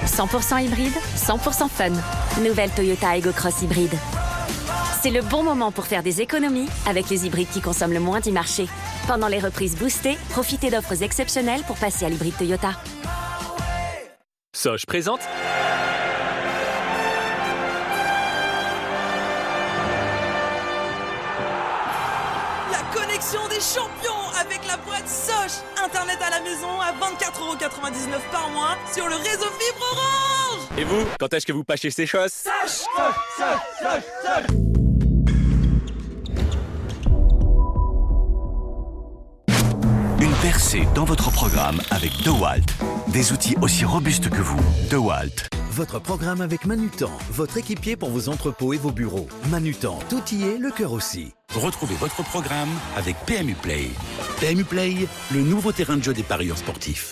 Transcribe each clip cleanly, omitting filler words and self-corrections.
100% hybride, 100% fun. Nouvelle Toyota Aygo Cross hybride. C'est le bon moment pour faire des économies avec les hybrides qui consomment le moins du marché. Pendant les reprises boostées, profitez d'offres exceptionnelles pour passer à l'hybride Toyota. Soch présente. La connexion des champions avec la boîte Soch. Internet à la maison à 24,99€ par mois sur le réseau fibre Orange. Et vous, quand est-ce que vous pâchez ces choses? Soch. Une percée dans votre programme avec DeWalt. Des outils aussi robustes que vous. DeWalt. Votre programme avec Manutan, votre équipier pour vos entrepôts et vos bureaux. Manutan, tout y est, le cœur aussi. Retrouvez votre programme avec PMU Play. PMU Play, le nouveau terrain de jeu des parieurs sportifs.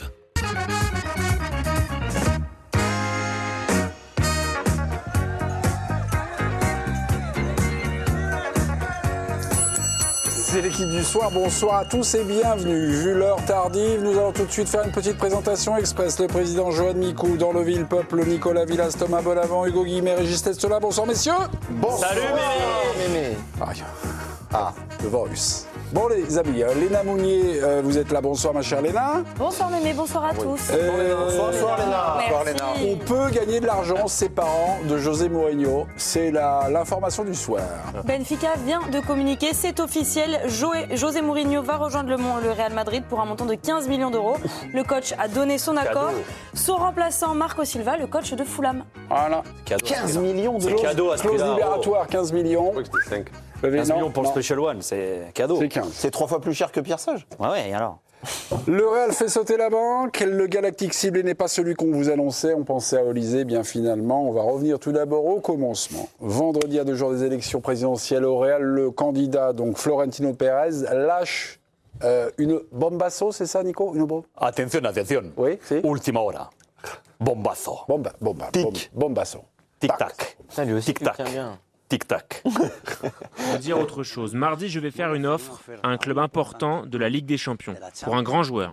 C'est l'équipe du soir, bonsoir à tous et bienvenue. Vu l'heure tardive, nous allons tout de suite faire une petite présentation express. Le président Johan Micou, dans le Ville-Peuple, Nicolas Villas, Thomas Bonavent, Hugo Guillemet, Régis Testola. Bonsoir messieurs. Bonsoir. Salut Mémé. Le virus. Bon les amis, Léna Mounier, vous êtes là, bonsoir ma chère Léna. Bonsoir Mémé, bonsoir à tous. Bonsoir Léna. Merci. On peut gagner de l'argent, ses parents de José Mourinho, c'est l'information du soir. Benfica vient de communiquer, c'est officiel, José Mourinho va rejoindre le Real Madrid pour un montant de 15 millions d'euros. Le coach a donné son accord. Son remplaçant, Marco Silva, le coach de Fulham. Voilà. 15 millions C'est d'euros. cadeau à ce Clause prix-là. libératoire, 15 millions. 15 millions pour le Special One, c'est cadeau. C'est 15. C'est 3 fois plus cher que Pierre Sage. Ouais, et alors? Le Real fait sauter la banque. Le Galactique ciblé n'est pas celui qu'on vous annonçait. On pensait à Olysée. Bien finalement, on va revenir tout d'abord au commencement. Vendredi, à 2 jours des élections présidentielles au Real, le candidat, donc Florentino Pérez, lâche une bombasso, c'est ça, Nico? Une bombe? Attention. Oui, c'est Ultima hora. Bombazo. Bombasso. Tic-tac. Tic-tac. Tic-tac. Pour dire autre chose, mardi, je vais faire une offre à un club important de la Ligue des Champions, pour un grand joueur.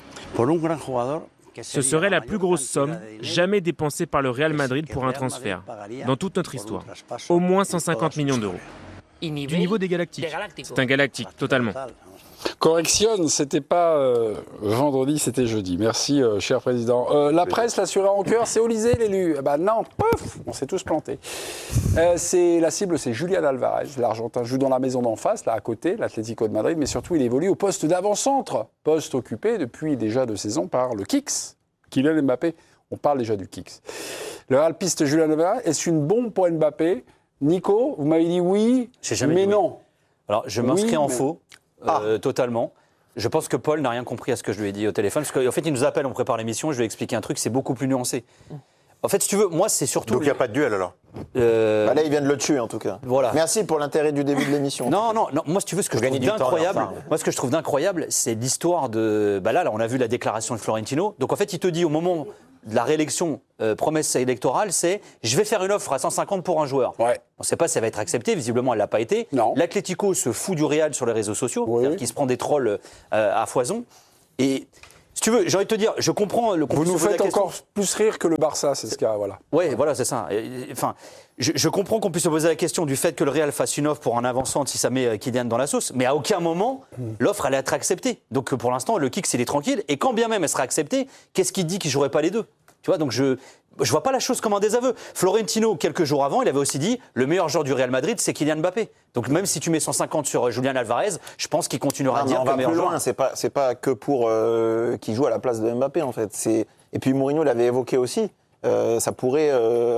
Ce serait la plus grosse somme jamais dépensée par le Real Madrid pour un transfert, dans toute notre histoire. Au moins 150 millions d'euros. Du niveau des Galactiques. C'est un Galactique, totalement. Correction, c'était pas vendredi, c'était jeudi. Merci, cher président. La presse, l'assuré en cœur, c'est Olysée l'élu. Non, pouf, on s'est tous plantés. La cible, c'est Julián Alvarez. L'Argentin joue dans la maison d'en face, là à côté, l'Atlético de Madrid, mais surtout il évolue au poste d'avant-centre, poste occupé depuis déjà 2 saisons par le Kicks, Kylian Mbappé. On parle déjà du Kicks. Le Real piste Julián Alvarez, est-ce une bombe pour Mbappé? Nico, vous m'avez dit oui, mais non. Alors, je m'inscris en faux. Totalement. Je pense que Paul n'a rien compris à ce que je lui ai dit au téléphone. Parce qu'en fait, il nous appelle, on prépare l'émission, je lui ai expliqué un truc, c'est beaucoup plus nuancé. En fait, si tu veux, moi, c'est surtout... Donc il n'y a pas de duel alors là, il vient de le tuer en tout cas. Voilà. Merci pour l'intérêt du début de l'émission. Non, moi, si tu veux, ce que je trouve d'incroyable, c'est l'histoire de... Là, on a vu la déclaration de Florentino. Donc, en fait, il te dit au moment de la réélection, promesse électorale, c'est « je vais faire une offre à 150 pour un joueur Ouais. ». On ne sait pas si ça va être accepté, visiblement, elle ne l'a pas été. Non. L'Atlético se fout du Real sur les réseaux sociaux, c'est-à-dire qu'il se prend des trolls à foison. Et... Si tu veux, j'ai envie de te dire, je comprends le. Vous nous faites encore plus rire que le Barça, c'est ce cas, voilà. Oui, voilà, c'est ça. Enfin, je comprends qu'on puisse se poser la question du fait que le Real fasse une offre pour un avant-centre si ça met Kylian dans la sauce, mais à aucun moment, l'offre allait être acceptée. Donc pour l'instant, le Kicks, il est tranquille. Et quand bien même elle sera acceptée, qu'est-ce qui dit qu'il ne jouerait pas les deux? Tu vois, donc je vois pas la chose comme un désaveu. Florentino, quelques jours avant, il avait aussi dit le meilleur joueur du Real Madrid, c'est Kylian Mbappé. Donc même si tu mets 150 sur Julián Alvarez, je pense qu'il continuera à dire que le meilleur joueur. C'est pas que pour qu'il joue à la place de Mbappé en fait. Et puis Mourinho l'avait évoqué aussi. Ça pourrait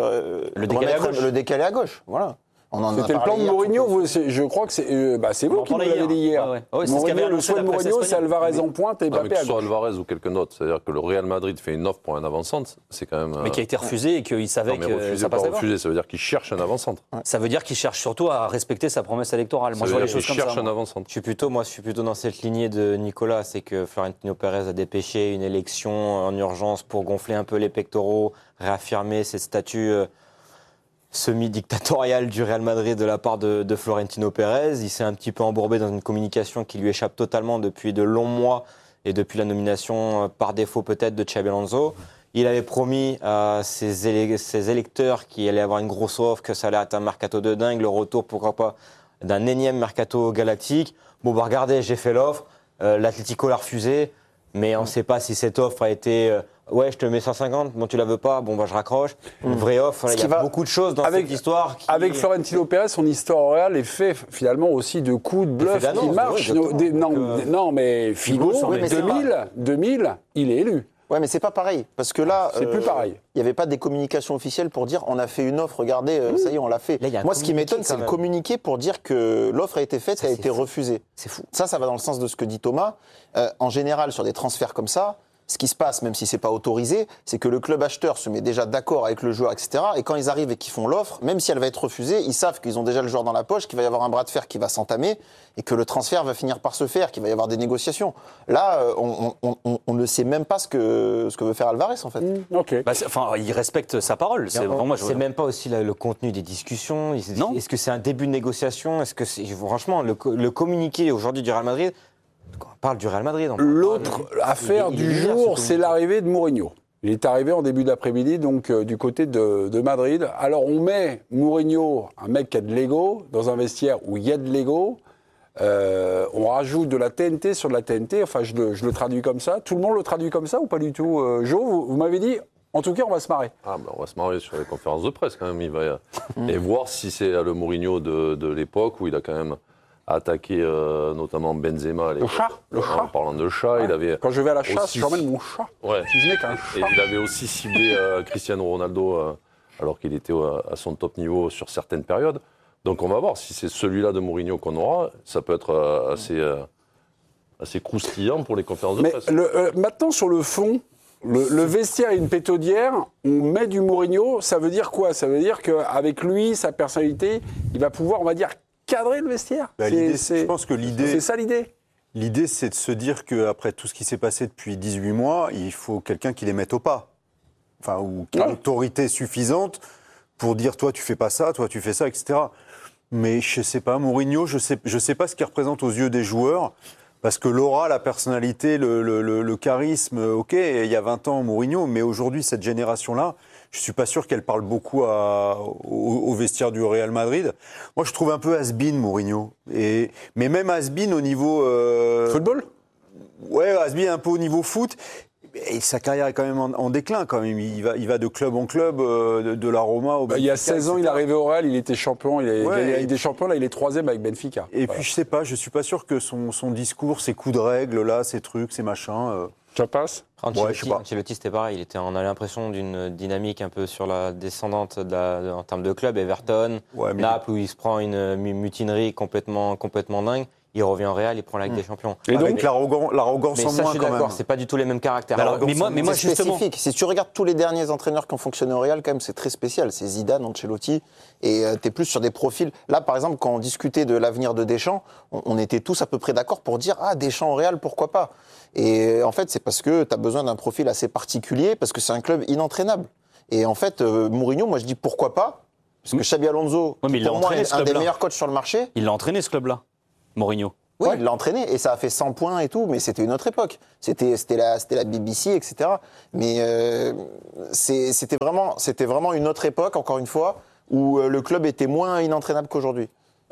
le décaler à gauche. Voilà. C'était le plan de Mourinho, je crois que c'est vous qui nous l'avez dit hier. Mourinho, le souhait de Mourinho, c'est Alvarez en pointe et Mbappé à gauche. Que ce soit Alvarez ou quelqu'un d'autre, c'est-à-dire que le Real Madrid fait une offre pour un avant-centre, c'est quand même... Mais qui a été refusé et qu'il savait que ça passait pas. Refusé, ça veut dire qu'il cherche un avant-centre. Ça veut dire qu'il cherche surtout à respecter sa promesse électorale. Moi, je vois les choses comme ça. Il cherche un avant-centre. Je suis plutôt dans cette lignée de Nicolas, c'est que Florentino Pérez a dépêché une élection en urgence pour gonfler un peu les pectoraux, réaffirmer ses statuts semi-dictatorial du Real Madrid de la part de Florentino Pérez. Il s'est un petit peu embourbé dans une communication qui lui échappe totalement depuis de longs mois et depuis la nomination par défaut peut-être de Xabi Alonso. Il avait promis à ses électeurs qu'il allait avoir une grosse offre, que ça allait être un mercato de dingue, le retour, pourquoi pas, d'un énième mercato galactique. Bon, bah regardez, j'ai fait l'offre, l'Atlético l'a refusé, mais on ne sait pas si cette offre a été... ouais, je te mets 150, bon, tu la veux pas, bon, bah je raccroche. Une vraie offre, il y a beaucoup de choses dans cette histoire. Avec Florentino Pérez, son histoire au Real est fait finalement aussi de coups de bluff qui marchent. Non, mais Figo, 2000, il est élu. Ouais, mais c'est pas pareil, parce que là, c'est plus pareil. Il n'y avait pas des communications officielles pour dire on a fait une offre, regardez, ça y est, on l'a fait. Là, moi, ce qui m'étonne, c'est le communiqué pour dire que l'offre a été faite, ça a été refusée. C'est fou. Ça va dans le sens de ce que dit Thomas. En général, sur des transferts comme ça, ce qui se passe, même si c'est pas autorisé, c'est que le club acheteur se met déjà d'accord avec le joueur, etc. Et quand ils arrivent et qu'ils font l'offre, même si elle va être refusée, ils savent qu'ils ont déjà le joueur dans la poche, qu'il va y avoir un bras de fer qui va s'entamer et que le transfert va finir par se faire, qu'il va y avoir des négociations. Là, on ne sait même pas ce que veut faire Alvarez, en fait. Ok. Il respecte sa parole. C'est même pas aussi le contenu des discussions. Est-ce que c'est un début de négociation? Est-ce que franchement, le communiqué aujourd'hui du Real Madrid. On parle du Real Madrid. L'autre affaire du jour, c'est l'arrivée de Mourinho. Il est arrivé en début d'après-midi, donc du côté de Madrid. Alors on met Mourinho, un mec qui a de l'ego, dans un vestiaire où il y a de l'ego. On rajoute de la TNT sur de la TNT. Enfin, je le traduis comme ça. Tout le monde le traduit comme ça ou pas du tout? Jo, vous m'avez dit, en tout cas, on va se marrer. On va se marrer sur les conférences de presse quand même. Et voir si c'est le Mourinho de l'époque où il a quand même attaqué notamment Benzema. Le chat. En parlant de chat, il avait. Quand je vais à la chasse, j'emmène mon chat. Ouais. Si je n'ai qu'un chat. Et il avait aussi ciblé Cristiano Ronaldo alors qu'il était à son top niveau sur certaines périodes. Donc on va voir si c'est celui-là de Mourinho qu'on aura. Ça peut être assez croustillant pour les conférences de presse. Maintenant, sur le fond, le vestiaire et une pétaudière, on met du Mourinho, ça veut dire quoi? Ça veut dire qu'avec lui, sa personnalité, il va pouvoir, on va dire, cadrer le vestiaire. Je pense que l'idée... C'est ça l'idée. L'idée, c'est de se dire qu'après tout ce qui s'est passé depuis 18 mois, il faut quelqu'un qui les mette au pas. Enfin, ou qui a l'autorité suffisante pour dire, toi, tu fais pas ça, toi, tu fais ça, etc. Mais je sais pas, Mourinho, je sais pas ce qu'il représente aux yeux des joueurs, parce que l'aura, la personnalité, le charisme, ok, il y a 20 ans, Mourinho, mais aujourd'hui, cette génération-là, je suis pas sûr qu'elle parle beaucoup au vestiaire du Real Madrid. Moi, je trouve un peu has-been, Mourinho. Mais même has-been au niveau... Football ? Ouais, has-been un peu au niveau foot. Et sa carrière est quand même en déclin, quand même. Il va de club en club, de la Roma au Benfica. Il y a 16 ans, il est arrivé au Real, il était champion, il est gagné avec des champions, là il est 3e avec Benfica. Et puis je sais pas, je suis pas sûr que son discours, ses coups de règle, là, ces trucs, ces machins... Ça passe? Ancelotti, c'était pareil. On a l'impression d'une dynamique un peu sur la descendante en termes de club. Everton, Naples, où il se prend une mutinerie complètement dingue. Il revient au Real, il prend la Ligue des Champions. Et donc l'arrogance en moins, je suis d'accord, c'est pas du tout les mêmes caractères. Mais moi justement, spécifique. Si tu regardes tous les derniers entraîneurs qui ont fonctionné au Real, quand même, c'est très spécial. C'est Zidane, Ancelotti, et t'es plus sur des profils. Là, par exemple, quand on discutait de l'avenir de Deschamps, on était tous à peu près d'accord pour dire Deschamps au Real, pourquoi pas. Et en fait, c'est parce que t'as besoin d'un profil assez particulier, parce que c'est un club inentraînable. Et en fait, Mourinho, moi je dis pourquoi pas, parce que Xabi Alonso, pour moi, est un des meilleurs coachs sur le marché. Il l'a entraîné ce club-là, Mourinho. Oui, il l'a entraîné et ça a fait 100 points et tout, mais c'était une autre époque. C'était la BBC, etc. Mais c'était vraiment une autre époque, encore une fois, où le club était moins inentraînable qu'aujourd'hui.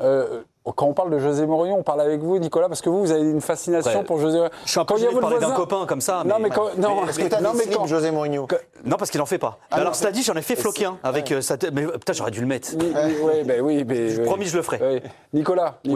Quand on parle de José Mourinho, on parle avec vous, Nicolas, parce que vous avez une fascination pour José Mourinho. Je suis un peu obligé de parler d'un copain comme ça. Non, mais est-ce que tu as des slips José Mourinho? Non, parce qu'il en fait pas. Alors, cela dit, j'en ai fait floquer un avec sa tête. Mais putain, j'aurais dû le mettre. Oui, mais promis, je le ferai. Nicolas. Oui,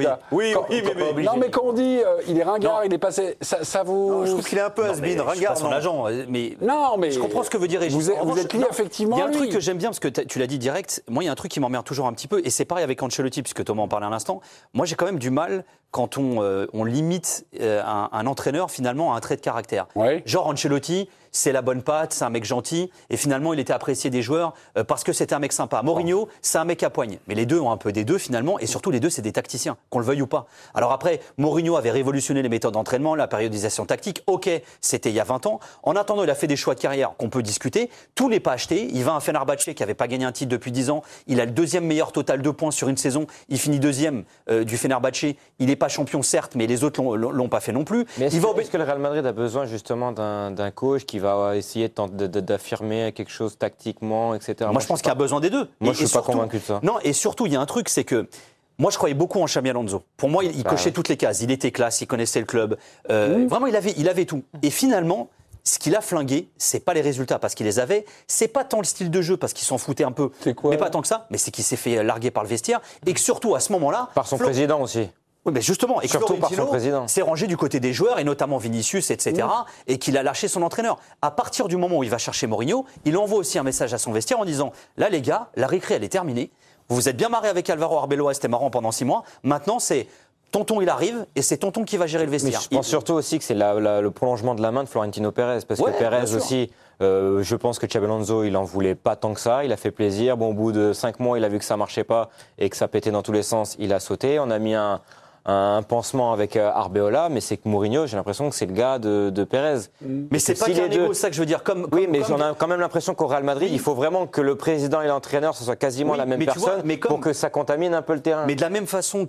mais non, mais quand on dit il est ringard, il est passé. Ça vous. Non, je trouve qu'il est un peu has-been, ringard. Son agent, mais. Non, mais. Je comprends ce que veut dire Régis. Vous êtes lié effectivement. Il y a un truc que j'aime bien, parce que tu l'as dit direct. Moi, il y a un truc qui m'emmerde toujours un petit peu, et c'est pareil avec Ancelotti, puisque Thomas en parlait à l'instant. Moi, j'ai quand même du mal quand on limite un entraîneur finalement à un trait de caractère. Genre Ancelotti, c'est la bonne patte, c'est un mec gentil, et finalement il était apprécié des joueurs parce que c'était un mec sympa. Mourinho, c'est un mec à poigne. Mais les deux ont un peu des deux finalement, et surtout les deux c'est des tacticiens, qu'on le veuille ou pas. Alors après, Mourinho avait révolutionné les méthodes d'entraînement, la périodisation tactique, ok, c'était il y a 20 ans. En attendant, il a fait des choix de carrière qu'on peut discuter. Tout n'est pas acheté. Il va à un Fenerbahçe qui n'avait pas gagné un titre depuis 10 ans. Il a le 2e meilleur total de points sur une saison. Il finit 2e du Fenerbahçe. Il n'est pas champion certes, mais les autres l'ont pas fait non plus. Mais est-ce que le Real Madrid a besoin justement d'un coach qui qui va essayer d'affirmer quelque chose tactiquement, etc. Moi, je pense qu'il y a besoin des deux. Moi, je ne suis pas convaincu de ça. Non, et surtout, il y a un truc, c'est que moi, je croyais beaucoup en Xabi Alonso. Pour moi, il cochait toutes les cases. Il était classe, il connaissait le club. Vraiment, il avait tout. Et finalement, ce qu'il a flingué, c'est pas les résultats parce qu'il les avait, c'est pas tant le style de jeu parce qu'il s'en foutait un peu, mais pas tant que ça, mais c'est qu'il s'est fait larguer par le vestiaire et que surtout à ce moment-là... Par son président aussi. Oui, mais justement, et surtout par son président. S'est rangé du côté des joueurs, et notamment Vinicius, etc., et qu'il a lâché son entraîneur. À partir du moment où il va chercher Mourinho, il envoie aussi un message à son vestiaire en disant « Là, les gars, la récré, elle est terminée. Vous vous êtes bien marré avec Alvaro Arbeloa, c'était marrant pendant 6 mois. Maintenant, c'est... Tonton, il arrive, et c'est Tonton qui va gérer le vestiaire. » Mais je pense surtout aussi que c'est le prolongement de la main de Florentino Pérez, parce que Pérez aussi, je pense que Xabi Alonso, il en voulait pas tant que ça, il a fait plaisir. Bon, au bout de 5 mois, il a vu que ça marchait pas et que ça pétait dans tous les sens, il a sauté. On a mis un pansement avec Arbeloa, mais c'est que Mourinho, j'ai l'impression que c'est le gars de Pérez. Mais c'est pas qu'un égo, c'est ça que je veux dire. Mais on a quand même l'impression qu'au Real Madrid, il faut vraiment que le président et l'entraîneur, ce soit quasiment la même personne pour que ça contamine un peu le terrain. Mais de la même façon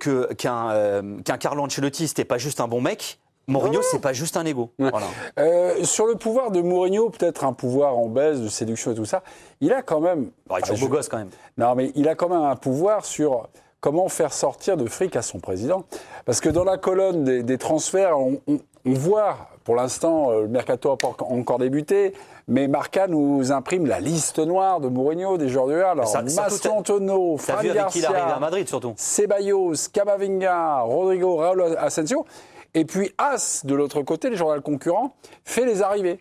qu'un Carlo Ancelotti, c'était pas juste un bon mec, Mourinho, c'est pas juste un égo. Voilà. Sur le pouvoir de Mourinho, peut-être un pouvoir en baisse, de séduction et tout ça, il a quand même... il est toujours beau gosse quand même. Non, mais il a quand même un pouvoir sur... Comment faire sortir de fric à son président? Parce que dans la colonne des transferts, on voit, pour l'instant, le mercato n'a pas encore débuté, mais Marca nous imprime la liste noire de Mourinho, des joueurs du Real. Alors, Mastronono, Fran Garcia, à Madrid, surtout. Ceballos, Camavinga, Rodrigo, Raúl Asensio. Et puis As, de l'autre côté, les joueurs concurrents, fait les arrivées.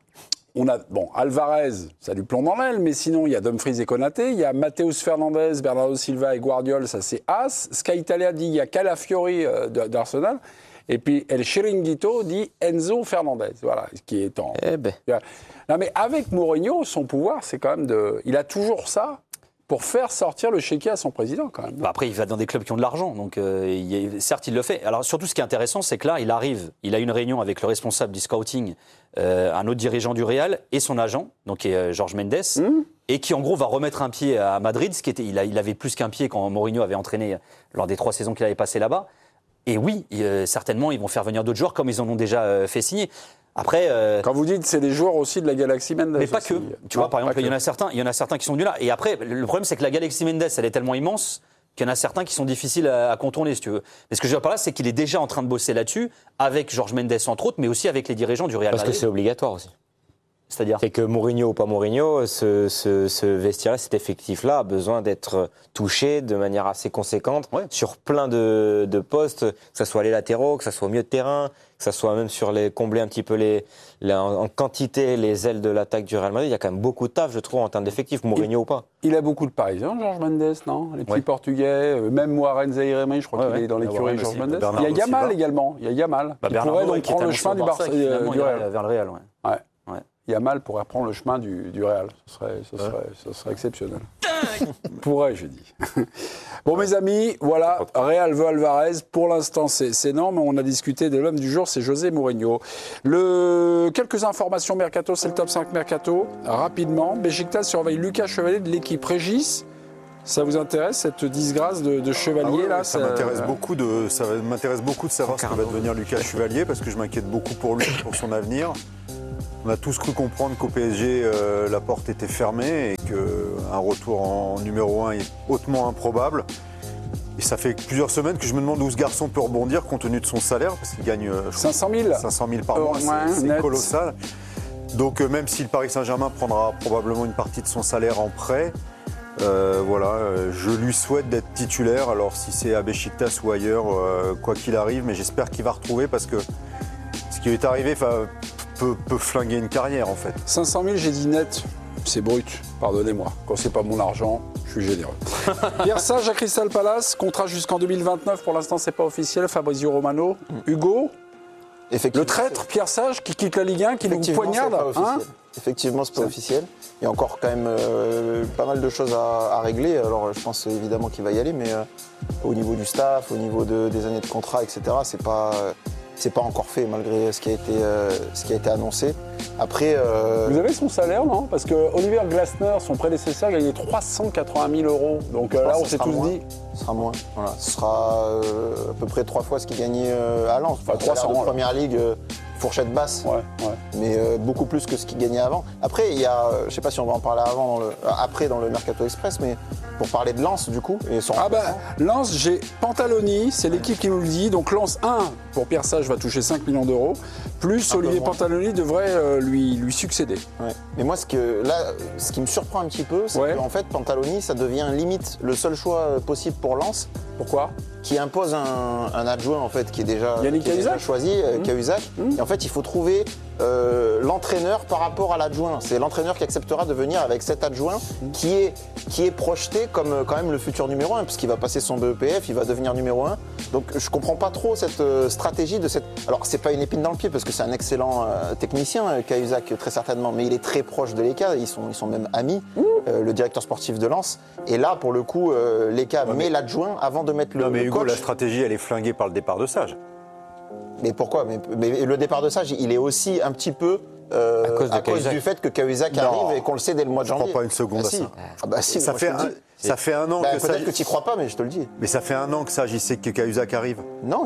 On a, Alvarez, ça lui plombe dans l'aile, mais sinon, il y a Dumfries et Konaté, il y a Mateus Fernandes, Bernardo Silva et Guardiola, ça c'est As. Sky Italia dit, il y a Calafiori d'Arsenal. Et puis, El Chiringuito dit Enzo Fernandez, voilà, qui est en... Non, mais avec Mourinho, son pouvoir, c'est quand même il a toujours ça pour faire sortir le chéquier à son président, quand même. Après, il va dans des clubs qui ont de l'argent, donc certes, il le fait. Alors, surtout, ce qui est intéressant, c'est que là, il a une réunion avec le responsable du scouting, un autre dirigeant du Real et son agent, donc qui est Jorge Mendes, et qui, en gros, va remettre un pied à Madrid, il avait plus qu'un pied quand Mourinho avait entraîné lors des 3 saisons qu'il avait passées là-bas. Et oui, certainement, ils vont faire venir d'autres joueurs, comme ils en ont déjà fait signer. Après, quand vous dites c'est des joueurs aussi de la Galaxy Mendes. Mais pas que. Tu vois, par exemple, il y en a certains qui sont venus là. Et après, le problème, c'est que la Galaxy Mendes, elle est tellement immense qu'il y en a certains qui sont difficiles à contourner, si tu veux. Mais ce que je veux dire par là, c'est qu'il est déjà en train de bosser là-dessus, avec Jorge Mendes entre autres, mais aussi avec les dirigeants du Real Madrid. Parce que c'est obligatoire aussi. C'est-à-dire ? C'est que Mourinho ou pas Mourinho, ce vestiaire-là, cet effectif-là a besoin d'être touché de manière assez conséquente sur plein de postes, que ce soit les latéraux, que ce soit au milieu de terrain, que ce soit même combler un petit peu en quantité les ailes de l'attaque du Real Madrid. Il y a quand même beaucoup de taf, je trouve, en termes d'effectifs, Mourinho ou pas. Il a beaucoup de Parisiens, Jorge Mendes, non? Les petits Portugais, même Warren Zaïre-Emery, je crois qu'il est dans l'écurie Jorge Mendes. Il y a Yamal également, il y a Yamal. Qui pourrait donc prendre le chemin du Real. Vers le Real, Yamal pourrait prendre le chemin du Real. Ce serait exceptionnel. Pourrait, je dis. Bon, mes amis, voilà, Real veut Alvarez. Pour l'instant, c'est non, mais on a discuté de l'homme du jour, c'est José Mourinho. Quelques informations Mercato, c'est le top 5 Mercato. Rapidement, Beşiktaş surveille Lucas Chevalier de l'équipe Régis. Ça vous intéresse, cette disgrâce de Chevalier là? Ça m'intéresse beaucoup de savoir ce que va devenir Lucas Chevalier, parce que je m'inquiète beaucoup pour lui, pour son avenir. On a tous cru comprendre qu'au PSG, la porte était fermée et qu'un retour en numéro 1 est hautement improbable. Et ça fait plusieurs semaines que je me demande où ce garçon peut rebondir compte tenu de son salaire, parce qu'il gagne 500 000 par mois, c'est colossal. Donc même si le Paris Saint-Germain prendra probablement une partie de son salaire en prêt, je lui souhaite d'être titulaire. Alors si c'est à Beşiktaş ou ailleurs, quoi qu'il arrive, mais j'espère qu'il va retrouver, parce que ce qui lui est arrivé peut flinguer une carrière en fait. 500 000, j'ai dit net, c'est brut, pardonnez-moi. Quand c'est pas mon argent, je suis généreux. Pierre Sage à Crystal Palace, contrat jusqu'en 2029, pour l'instant c'est pas officiel. Fabrizio Romano, Hugo, le traître Pierre Sage qui quitte la Ligue 1, qui nous poignarde. Effectivement, c'est pas officiel. Il y a encore quand même pas mal de choses à régler. Alors je pense évidemment qu'il va y aller, mais au niveau du staff, au niveau des années de contrat, etc., c'est pas encore fait malgré ce qui a été annoncé. Après, vous avez son salaire, non? Parce que Oliver Glasner, son prédécesseur, gagnait 380 000 €. Donc là, on s'est tous dit. Ce sera moins. Voilà. Ce sera à peu près 3 fois ce qu'il gagnait à Lens. Enfin, 300 de Première Ligue. fourchette basse, mais beaucoup plus que ce qu'il gagnait avant. Après, il y a, je ne sais pas si on va en parler après dans le Mercato Express, mais pour parler de Lens, du coup. Lens, j'ai Pantaloni, c'est l'équipe qui nous le dit. Donc Lens 1, pour Pierre Sage, va toucher 5 millions d'euros. Plus Olivier Pantaloni devrait lui succéder. Ouais. Mais moi, ce qui me surprend un petit peu, c'est qu'en fait, Pantaloni, ça devient limite le seul choix possible pour Lens. Pourquoi ? Qui impose un adjoint, en fait, qui est déjà choisi, Cahuzac. Et en fait, il faut trouver l'entraîneur par rapport à l'adjoint. C'est l'entraîneur qui acceptera de venir avec cet adjoint qui est projeté comme quand même le futur numéro 1, puisqu'il va passer son BEPF, il va devenir numéro 1. Donc je comprends pas trop cette stratégie de cette... Alors c'est pas une épine dans le pied, parce que c'est un excellent technicien, Cahuzac, très certainement, mais il est très proche de Lecca, ils sont même amis, le directeur sportif de Lens. Et là, pour le coup, Lecca met l'adjoint avant de mettre le Hugo, coach. La stratégie, elle est flinguée par le départ de Sage. Mais pourquoi ? mais le départ de Sage, il est aussi un petit peu à cause du fait que Cahuzac arrive et qu'on le sait dès le mois de janvier. Je ne crois pas une seconde à ça. Ah bah si, ça fait un an que Sage... Peut-être que tu n'y crois pas, mais je te le dis. Mais ça fait un an que Sage, il sait que Cahuzac arrive. Non,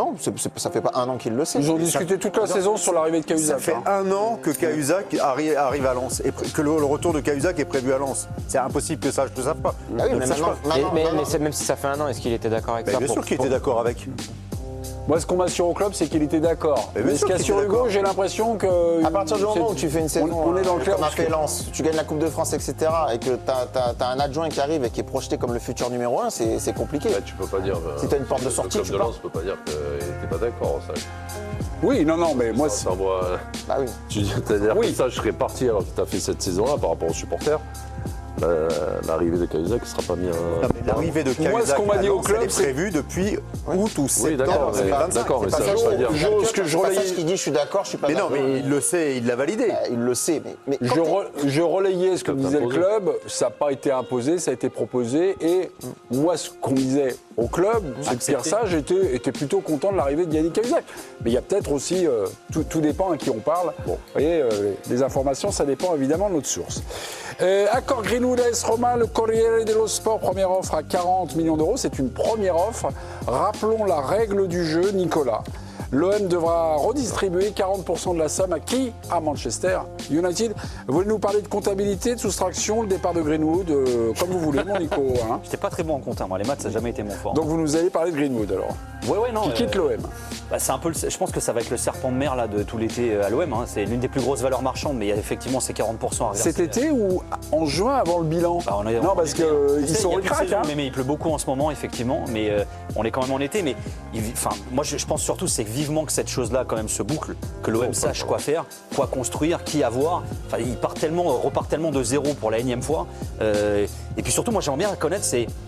ça fait pas un an qu'il le sait. Ils ont discuté toute la saison sur l'arrivée de Cahuzac. Ça fait un an que Cahuzac arrive à Lens et que le retour de Cahuzac est prévu à Lens. C'est impossible que Sage ne le sache pas. Ah oui, mais même si ça fait un an, est-ce qu'il était d'accord avec ça ? Bien sûr qu'il était d'accord avec. Moi, ce qu'on m'assure au club, c'est qu'il était d'accord. Mais ce qu'assure Hugo, j'ai l'impression que... À partir du moment où tu fais une saison on est dans le comme a fait Lens, tu gagnes la Coupe de France, etc., et que tu as un adjoint qui arrive et qui est projeté comme le futur numéro 1, c'est compliqué. Tu peux pas dire... si tu as une porte de sortie, tu peux... Le club de Lens peut pas dire qu'il n'était pas d'accord, ça. Oui, non, mais moi... Bah oui. C'est-à-dire que ça, je serais parti alors que tu as fait cette saison-là par rapport aux supporters. L'arrivée de Cahuzac ne sera pas mis l'arrivée de Cahuzac, moi, ce qu'on m'a dit au club, c'est prévu depuis août ou septembre. Oui, d'accord, mais ça, je veux dire. C'est pas ça qui dit je suis d'accord, je suis pas d'accord. Mais non, mais il le sait, il l'a validé. Il le sait, mais je relayais ce que disait le club, ça n'a pas été imposé, ça a été proposé, et moi, ce qu'on disait au club, c'est que Pierre Sage était plutôt content de l'arrivée de Yannick Cahuzac. Mais il y a peut-être aussi, tout dépend à qui on parle. Bon. Vous voyez, les informations, ça dépend évidemment de notre source. Accord Greenwood AS Roma, le Corriere dello Sport, première offre à 40 millions d'euros. C'est une première offre. Rappelons la règle du jeu, Nicolas. L'OM devra redistribuer 40% de la somme à qui ? À Manchester United. Vous voulez nous parler de comptabilité, de soustraction, le départ de Greenwood, comme vous voulez, mon Nico. Hein. J'étais pas très bon en compta, moi. Les maths, ça n'a jamais été mon fort. Donc vous nous allez parler de Greenwood, alors. Ouais, non. Qui quitte l'OM. C'est un peu, je pense que ça va être le serpent de mer là, de tout l'été à l'OM. Hein. C'est l'une des plus grosses valeurs marchandes, mais il y a effectivement ces 40% à reverser. Cet été ou en juin avant le bilan ? Non, parce qu'ils sont au crack. Mais il pleut beaucoup en ce moment, effectivement. Mais on est quand même en été. Mais moi, je pense surtout, c'est vivement que cette chose-là quand même se boucle, que l'OM sache quoi faire, quoi construire, qui avoir. Enfin, il repart tellement de zéro pour la énième fois. Et puis surtout, moi, j'aimerais bien connaître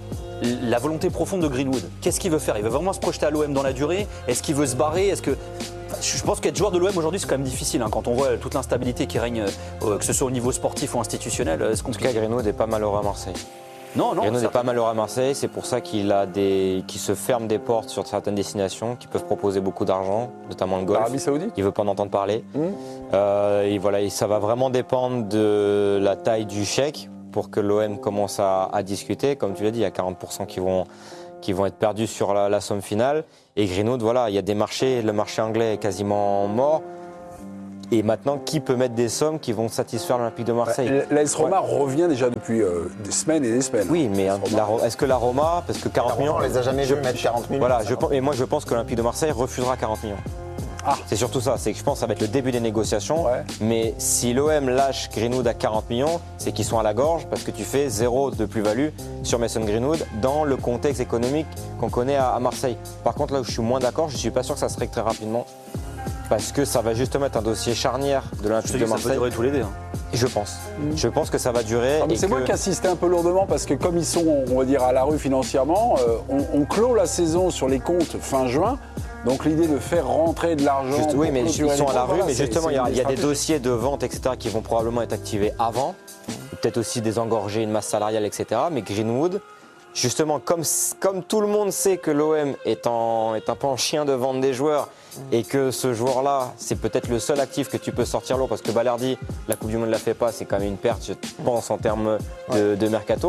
la volonté profonde de Greenwood. Qu'est-ce qu'il veut faire ? Il veut vraiment se projeter à l'OM dans la durée ? Est-ce qu'il veut se barrer ? Je pense qu'être joueur de l'OM aujourd'hui, c'est quand même difficile. Quand on voit toute l'instabilité qui règne, que ce soit au niveau sportif ou institutionnel. En tout cas, Greenwood n'est pas malheureux à Marseille. Non. Greenwood n'est pas malheureux à Marseille. C'est pour ça qu'il se ferme des portes sur certaines destinations qui peuvent proposer beaucoup d'argent, notamment le golf. L'Arabie Saoudite. Il ne veut pas en entendre parler. Et ça va vraiment dépendre de la taille du chèque pour que l'OM commence à discuter. Comme tu l'as dit, il y a 40% qui vont être perdus sur la somme finale. Et Greenwood, il y a des marchés. Le marché anglais est quasiment mort. Et maintenant, qui peut mettre des sommes qui vont satisfaire l'Olympique de Marseille ? L'AS Roma revient déjà depuis des semaines et des semaines. Oui, mais est-ce que la Roma, parce que 40 millions... On les a jamais vus mettre 40 millions. Voilà, et moi je pense que l'Olympique de Marseille refusera 40 millions. C'est surtout ça, c'est que je pense que ça va être le début des négociations. Mais si l'OM lâche Greenwood à 40 millions, c'est qu'ils sont à la gorge parce que tu fais 0 de plus-value sur Mason Greenwood dans le contexte économique qu'on connaît à Marseille. Par contre, là où je suis moins d'accord, je ne suis pas sûr que ça se règle très rapidement. Parce que ça va justement être un dossier charnière de l'Olympique de Marseille. Ça va durer tout l'été. Je pense. Je pense que ça va durer. C'est moi qui insistais un peu lourdement parce que comme ils sont, on va dire, à la rue financièrement, on clôt la saison sur les comptes fin juin. Donc l'idée de faire rentrer de l'argent... Oui, mais ils sont à la rue, mais justement, il y a des dossiers de vente, etc., qui vont probablement être activés avant. Peut-être aussi désengorger une masse salariale, etc. Mais Greenwood, justement, comme tout le monde sait que l'OM est un peu en chien de vendre des joueurs et que ce joueur-là, c'est peut-être le seul actif que tu peux sortir l'eau parce que Balerdi, la Coupe du Monde ne la fait pas, c'est quand même une perte, je pense, en termes de mercato.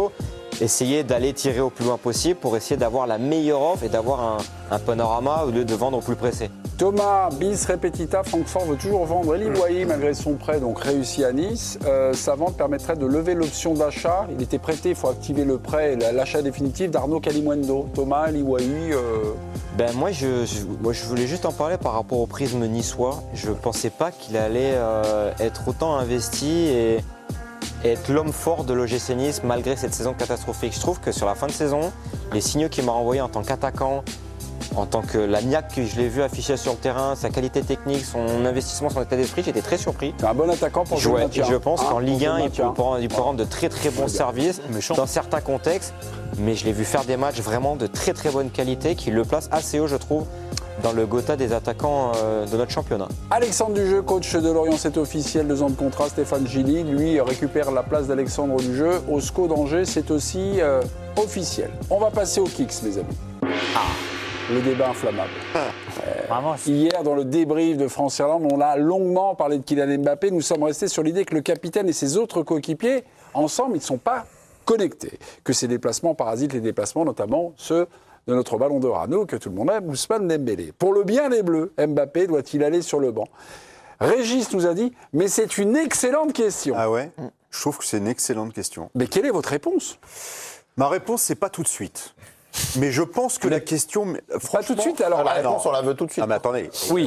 essayer d'aller tirer au plus loin possible pour essayer d'avoir la meilleure offre et d'avoir un panorama au lieu de vendre au plus pressé. Thomas, bis repetita, Francfort veut toujours vendre Eli Wahi malgré son prêt, donc réussi à Nice. Sa vente permettrait de lever l'option d'achat. Il était prêté, il faut activer le prêt et l'achat définitif d'Arnaud Kalimundo. Thomas, Eli Wahi... Moi, je voulais juste en parler par rapport au prisme niçois. Je ne pensais pas qu'il allait être autant investi et être l'homme fort de l'OGC Nice malgré cette saison catastrophique. Je trouve que sur la fin de saison, les signaux qu'il m'a envoyés en tant qu'attaquant, en tant que la niaque que je l'ai vu afficher sur le terrain, sa qualité technique, son investissement, son état d'esprit, j'étais très surpris. C'est un bon attaquant pour jouer le maintien. Je pense qu'en Ligue 1, il peut rendre de très très bons services dans certains contextes, mais je l'ai vu faire des matchs vraiment de très très bonne qualité qui le placent assez haut, je trouve, dans le Gotha des attaquants de notre championnat. Alexandre Dujeu, coach de Lorient, c'est officiel, 2 ans de contrat. Stéphane Gilly, lui, récupère la place d'Alexandre Dujeu. Au SCO d'Angers, c'est aussi officiel. On va passer au Kicks, mes amis. Le débat inflammable. Hier, dans le débrief de France-Irlande, on a longuement parlé de Kylian Mbappé. Nous sommes restés sur l'idée que le capitaine et ses autres coéquipiers, ensemble, ils ne sont pas connectés. Que ces déplacements parasitent les déplacements, notamment ceux de notre ballon d'or à nous, que tout le monde aime, Ousmane Dembélé. Pour le bien des Bleus, Mbappé doit-il aller sur le banc ? Régis nous a dit, mais c'est une excellente question. Ah ouais ? Je trouve que c'est une excellente question. Mais quelle est votre réponse ? Ma réponse, c'est pas tout de suite. Mais je pense que la question... Pas tout de suite, alors la réponse, on la veut tout de suite. Ah mais attendez. Oui,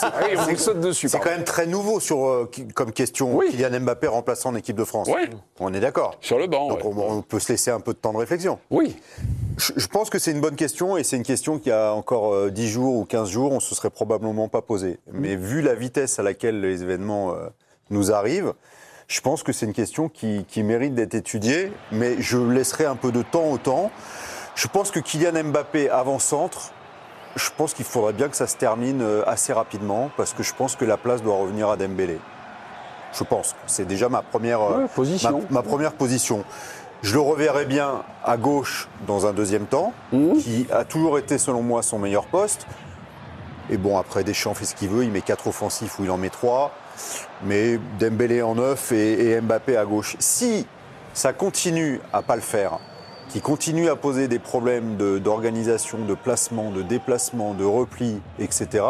on saute dessus. C'est quand même très nouveau comme question. Oui. Kylian Mbappé remplaçant en équipe de France. Oui. On est d'accord. Sur le banc. Donc on peut se laisser un peu de temps de réflexion. Oui. Je pense que c'est une bonne question et c'est une question qu'il y a encore 10 jours ou 15 jours, on ne se serait probablement pas posé. Mais vu la vitesse à laquelle les événements nous arrivent, je pense que c'est une question qui mérite d'être étudiée, mais je laisserai un peu de temps au temps. Je pense que Kylian Mbappé avant-centre, je pense qu'il faudrait bien que ça se termine assez rapidement parce que je pense que la place doit revenir à Dembélé. Je pense. C'est déjà ma première position. Ma première position. Je le reverrai bien à gauche dans un deuxième temps, qui a toujours été selon moi son meilleur poste. Et bon, après Deschamps fait ce qu'il veut, il met 4 offensifs ou il en met 3. Mais Dembélé en 9 et Mbappé à gauche. Si ça continue à pas le faire, qui continue à poser des problèmes d'organisation, de placement, de déplacement, de repli, etc.,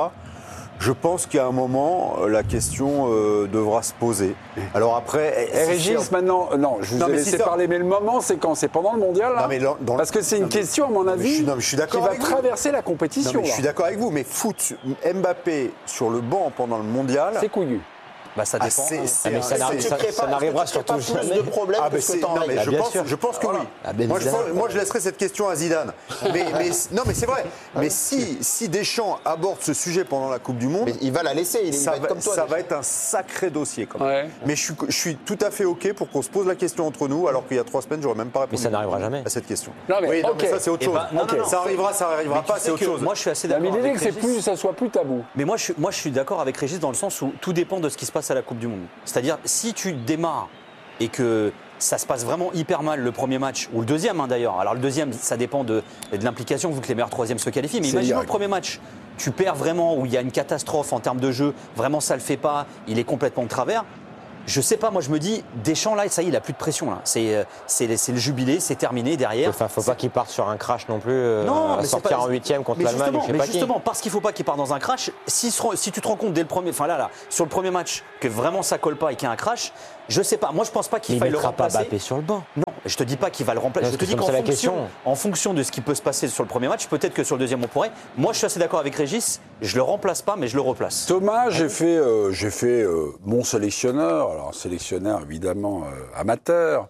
je pense qu'à un moment, la question devra se poser. Alors après... Régis, maintenant... Non, je vous ai laissé parler, mais le moment, c'est quand ? C'est pendant le mondial, là ? Parce que c'est une question, à mon avis, qui va traverser la compétition. Je suis d'accord avec vous, mais foot Mbappé sur le banc pendant le mondial... C'est couillu. Bah ça dépend. Mais ça n'arrivera surtout jamais. De problème que ce que t'en règles. Je pense que oui. Moi, je laisserai cette question à Zidane. Non, mais c'est vrai. Mais si Deschamps aborde ce sujet pendant la Coupe du Monde, mais il va la laisser. Il va être comme toi. Ça va être un sacré dossier quand même. Ouais. Mais je suis tout à fait OK pour qu'on se pose la question entre nous, alors qu'il y a 3 semaines, j'aurais même pas répondu. Mais ça n'arrivera jamais à cette question. Non, mais, mais ça c'est autre chose. Ça arrivera pas, c'est autre chose. Moi, je suis assez d'accord. Mais l'idée que ça soit plus tabou. Mais moi, je suis d'accord avec Régis dans le sens où tout dépend de ce qui se passe à la Coupe du Monde. C'est-à-dire, si tu démarres et que ça se passe vraiment hyper mal le premier match, ou le deuxième d'ailleurs, alors le deuxième, ça dépend de l'implication, vu que les meilleurs troisièmes se qualifient, mais imaginons le premier match, tu perds vraiment, où il y a une catastrophe en termes de jeu, vraiment ça le fait pas, il est complètement de travers. Je sais pas, moi je me dis, Deschamps là, ça y est, il a plus de pression là. C'est le jubilé, c'est terminé derrière. Enfin, faut pas qu'il parte sur un crash non plus. Non, sortir en 8e contre l'Allemagne, je sais pas qui. Justement, parce qu'il faut pas qu'il parte dans un crash. Si tu te rends compte dès le premier, enfin là, sur le premier match, que vraiment ça colle pas et qu'il y a un crash, je sais pas. Moi je pense pas qu'il faille le remplacer. Il mettra pas Mbappé sur le banc. Non, je te dis pas qu'il va le remplacer. Je te dis qu'en fonction de ce qui peut se passer sur le premier match, peut-être que sur le deuxième on pourrait. Moi je suis assez d'accord avec Régis. Je le remplace pas, mais je le replace. Thomas, j'ai fait mon sélectionneur. Alors sélectionneur évidemment amateur.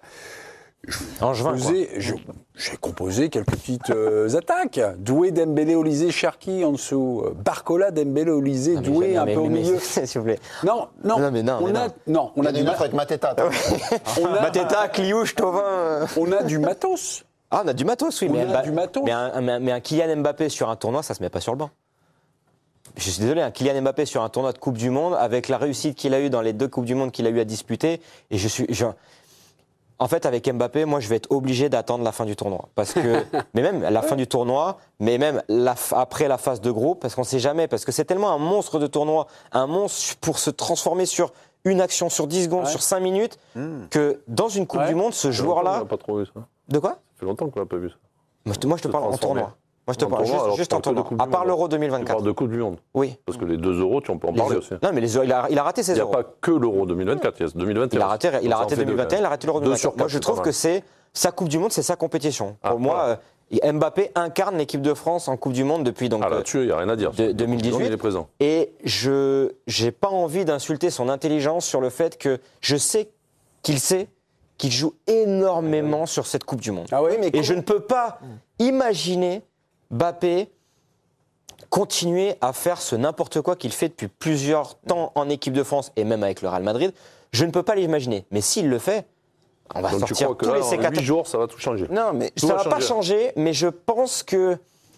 J'ai composé quelques petites attaques. Doué, Dembélé, Olysée, Cherki en dessous. Barcola, Dembélé, Olysée, Doué un peu au milieu. S'il vous plaît. Non. On a du avec Mateta. Mateta, Cliouche, Thauvin. On a du matos. Ah, on a du matos, oui. Mais un Kylian Mbappé sur un tournoi, ça se met pas sur le banc. Je suis désolé, un Kylian Mbappé sur un tournoi de Coupe du Monde, avec la réussite qu'il a eue dans les 2 Coupes du Monde qu'il a eu à disputer, et en fait, avec Mbappé, moi, je vais être obligé d'attendre la fin du tournoi. Parce que, mais même la fin du tournoi, mais même après la phase de groupe, parce qu'on ne sait jamais, parce que c'est tellement un monstre de tournoi, un monstre pour se transformer sur une action, sur 10 secondes, sur 5 minutes, que dans une Coupe du Monde, ce joueur-là... On n'a pas trouvé ça. De quoi ? fait longtemps qu'on l'a pas vu. Moi, je te parle en tournoi. Moi, je te parle juste en tournoi. À part l'Euro 2024. Tu parles de Coupe du Monde. Oui. Parce que les 2 euros, tu en peux en parler aussi. Non, mais il a raté ses euros. Il n'y a pas que l'Euro 2024, il y a 2021. Il a raté 2021, il a raté l'Euro 2024. Moi, je trouve que c'est sa Coupe du Monde, c'est sa compétition. Pour moi, Mbappé incarne l'équipe de France en Coupe du Monde depuis donc là-dessus, il n'y a rien à dire. 2018. Il est présent. Et je n'ai pas envie d'insulter son intelligence sur le fait que je sais qu'il joue énormément sur cette Coupe du Monde. Et je ne peux pas imaginer Mbappé continuer à faire ce n'importe quoi qu'il fait depuis plusieurs temps en équipe de France et même avec le Real Madrid. Je ne peux pas l'imaginer. Mais s'il le fait, on va sortir tous les séquateurs. En 8 jours, ça va tout changer. Non, mais ça ne va pas changer, mais je pense que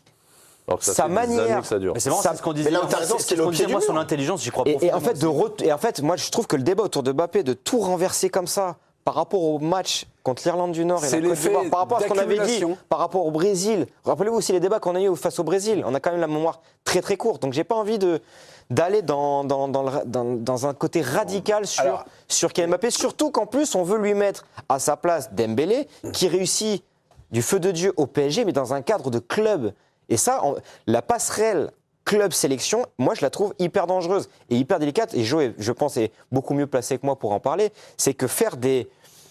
sa manière. Mais c'est vraiment ce qu'on disait. Moi, son intelligence, j'y crois pas. Et en fait, moi, je trouve que le débat autour de Mbappé, de tout renverser comme ça, par rapport au match contre l'Irlande du Nord et la Côte d'Ivoire, par rapport à ce qu'on avait dit, par rapport au Brésil. Rappelez-vous aussi les débats qu'on a eu face au Brésil. On a quand même la mémoire très très courte. Donc j'ai pas envie d'aller dans un côté radical sur Kylian Mbappé. Surtout qu'en plus, on veut lui mettre à sa place Dembélé, qui réussit du feu de Dieu au PSG, mais dans un cadre de club. Et ça, la passerelle club-sélection, moi, je la trouve hyper dangereuse et hyper délicate. Et Joe, je pense, est beaucoup mieux placé que moi pour en parler. C'est que faire des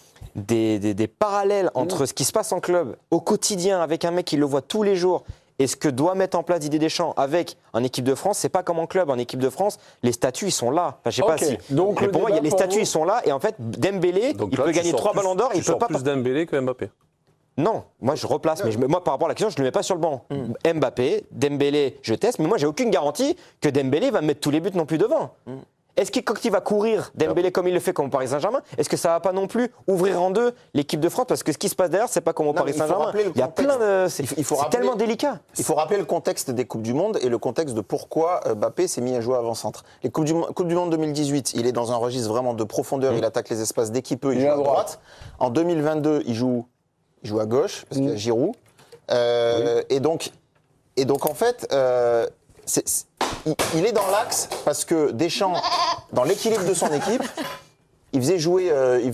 parallèles entre ce qui se passe en club au quotidien avec un mec qui le voit tous les jours et ce que doit mettre en place Didier Deschamps avec en équipe de France, c'est pas comme en club. En équipe de France, les statuts, ils sont là. Enfin, je sais pas si. Donc, mais pour moi, les statuts, ils sont là. Et en fait, Dembélé, il peut gagner 3 ballons d'or. Il peut pas. Plus Dembélé que Mbappé. Non, moi je replace, mais moi par rapport à la question, je ne le mets pas sur le banc. Mbappé, Dembélé, je teste, mais moi j'ai aucune garantie que Dembélé va mettre tous les buts non plus devant. Est-ce que quand il va courir, Dembélé comme il le fait comme au Paris Saint-Germain, est-ce que ça va pas non plus ouvrir en deux l'équipe de France? Parce que ce qui se passe derrière, c'est pas comme au Paris Saint-Germain. Il y a plein de... C'est tellement délicat. Il faut rappeler le contexte des Coupes du Monde et le contexte de pourquoi Mbappé s'est mis à jouer avant-centre. Les Coupes du Monde 2018, il est dans un registre vraiment de profondeur, il attaque les espaces d'équipeux, il joue à droite. En 2022, il joue à gauche, parce qu'il y a Giroud. Et donc en fait, il est dans l'axe parce que Deschamps, dans l'équilibre de son équipe, il faisait jouer